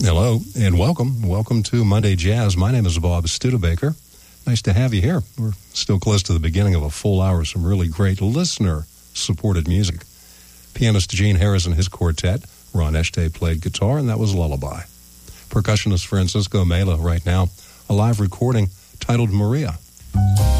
Hello, and welcome. Welcome to Monday Jazz. My name is Bob Studebaker. Nice to have you here. We're still close to the beginning of a full hour of some really great listener-supported music. Pianist Gene Harris and his quartet. Ron Eshte played guitar, and that was Lullaby. Percussionist Francisco Mela right now, a live recording titled Maria.